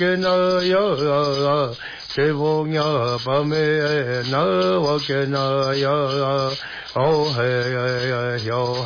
给那呀，给我呀把妹那我给那呀，哦嘿呀哟